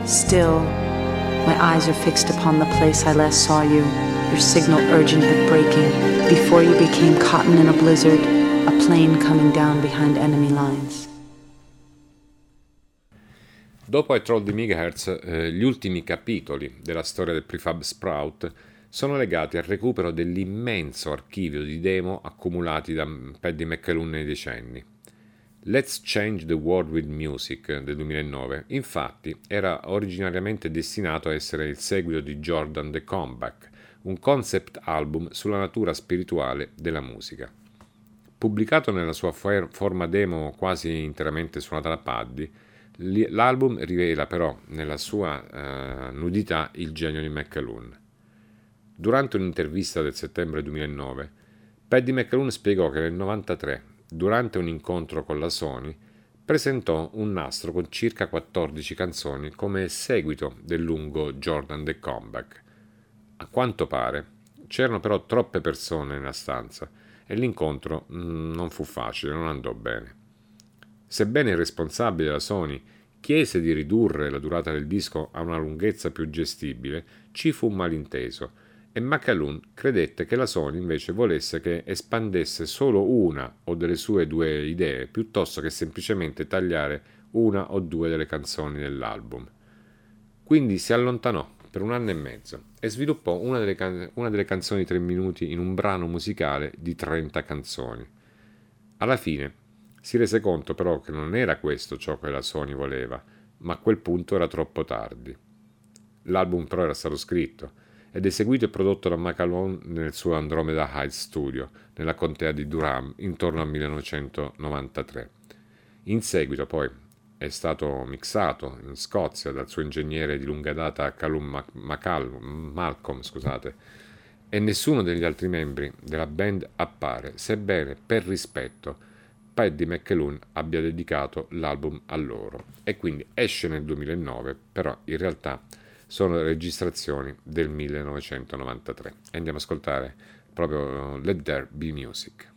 Still, my eyes are fixed upon the place I last saw you, your signal urgent but breaking, before you became cotton in a blizzard, a plane coming down behind enemy lines. Dopo I Troll di Megahertz, gli ultimi capitoli della storia del prefab Sprout sono legati al recupero dell'immenso archivio di demo accumulati da Paddy McAloon nei decenni. Let's Change the World with Music del 2009, infatti, era originariamente destinato a essere il seguito di Jordan the Comeback, un concept album sulla natura spirituale della musica. Pubblicato nella sua forma demo quasi interamente suonata da Paddy, l'album rivela però nella sua nudità il genio di McAloon. Durante un'intervista del settembre 2009, Paddy McAloon spiegò che nel 1993, durante un incontro con la Sony, presentò un nastro con circa 14 canzoni come seguito del lungo Jordan the Comeback. A quanto pare, c'erano però troppe persone nella stanza e l'incontro non fu facile, non andò bene. Sebbene il responsabile della Sony chiese di ridurre la durata del disco a una lunghezza più gestibile, ci fu un malinteso e McAloon credette che la Sony invece volesse che espandesse solo una o delle sue due idee piuttosto che semplicemente tagliare una o due delle canzoni dell'album. Quindi si allontanò per 1 anno e mezzo e sviluppò una delle canzoni di 3 minuti in un brano musicale di 30 canzoni. Alla fine si rese conto però che non era questo ciò che la Sony voleva, ma a quel punto era troppo tardi. L'album però era stato scritto ed eseguito e prodotto da McAloon nel suo Andromeda Heights Studio, nella contea di Durham, intorno al 1993. In seguito poi è stato mixato in Scozia dal suo ingegnere di lunga data Callum Malcolm, e nessuno degli altri membri della band appare, sebbene per rispetto Paddy McAloon abbia dedicato l'album a loro. E quindi esce nel 2009, però in realtà sono registrazioni del 1993. E andiamo ad ascoltare proprio Let There Be Music.